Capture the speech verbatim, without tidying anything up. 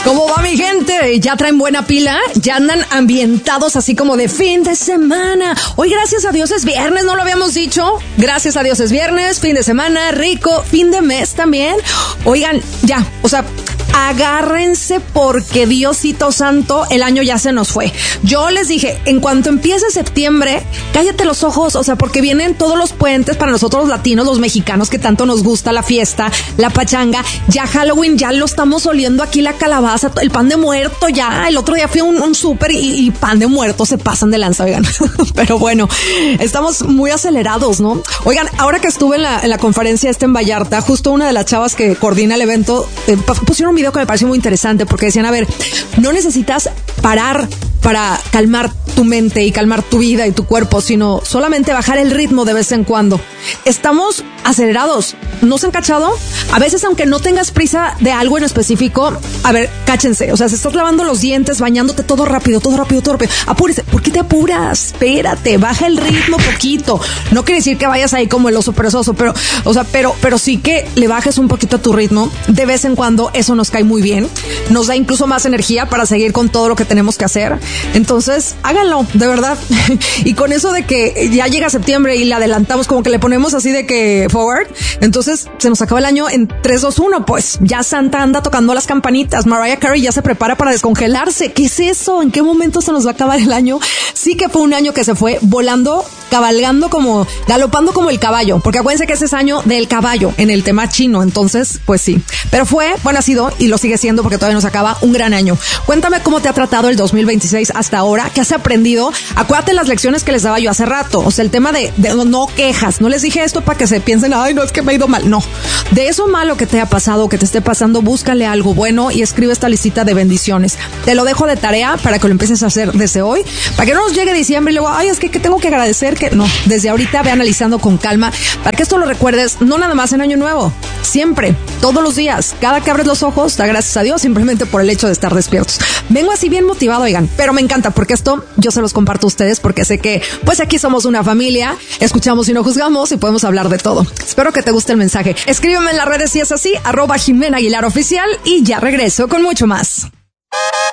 ¿Cómo va mi gente? ¿Ya traen buena pila? ¿Ya andan ambientados así como de fin de semana? Hoy gracias a Dios es viernes, ¿no lo habíamos dicho? Gracias a Dios es viernes, fin de semana, rico, fin de mes también. Oigan, ya, o sea, agárrense porque Diosito Santo, el año ya se nos fue. Yo les dije, en cuanto empiece septiembre, cállate los ojos, o sea, porque vienen todos los puentes para nosotros los latinos, los mexicanos que tanto nos gusta la fiesta, la pachanga. Ya Halloween, ya lo estamos oliendo aquí, la calabaza, el pan de muerto ya. El otro día fui a un, un súper y, y pan de muerto, se pasan de lanza, oigan. Pero bueno, estamos muy acelerados, ¿no? Oigan, ahora que estuve en la, en la conferencia esta en Vallarta, justo una de las chavas que coordina el evento, eh, pusieron un video que me pareció muy interesante porque decían, a ver, no necesitas parar para calmar tu mente y calmar tu vida y tu cuerpo, sino solamente bajar el ritmo de vez en cuando. Estamos acelerados, ¿no se han cachado? A veces, aunque no tengas prisa de algo en específico, a ver, cáchense, o sea, si estás lavando los dientes, bañándote, todo rápido, todo rápido, todo rápido, apúrese. ¿Por qué te apuras? Espérate, baja el ritmo poquito. No quiere decir que vayas ahí como el oso perezoso, pero, o sea, pero, pero sí que le bajes un poquito a tu ritmo. De vez en cuando eso nos cae muy bien, nos da incluso más energía para seguir con todo lo que tenemos que hacer. Entonces, háganlo, de verdad. Y con eso de que ya llega septiembre y le adelantamos, como que le ponemos así de que forward, entonces se nos acaba el año en tres, dos, uno, pues ya Santa anda tocando las campanitas, Mariah Carey ya se prepara para descongelarse. ¿Qué es eso? ¿En qué momento se nos va a acabar el año? Sí que fue un año que se fue volando, cabalgando como, galopando como el caballo, porque acuérdense que ese es año del caballo en el tema chino, entonces, pues sí. Pero fue, bueno, ha sido y lo sigue siendo porque todavía nos acaba un gran año. Cuéntame cómo te ha tratado el dos mil veintiséis hasta ahora, qué has aprendido. Acuérdate las lecciones que les daba yo hace rato, o sea, el tema de, de no quejas, no les dije esto para que se piensen, ay, no, es que me ha ido mal, no. De eso malo que te haya pasado, que te esté pasando, búscale algo bueno y escribe esta listita de bendiciones. Te lo dejo de tarea para que lo empieces a hacer desde hoy, para que no nos llegue diciembre y luego, ay, es que, que tengo que agradecer, que no, desde ahorita ve analizando con calma, para que esto lo recuerdes, no nada más en Año Nuevo, siempre, todos los días, cada que abres los ojos, da gracias a Dios simplemente por el hecho de estar despiertos. Vengo así bien motivado, oigan, pero me encanta porque esto yo se los comparto a ustedes porque sé que, pues aquí somos una familia, escuchamos y no juzgamos y podemos hablar de todo. Espero que te guste el mensaje. Escríbeme en las redes si es así, arroba Jimena Aguilar Oficial, y ya regreso con mucho más.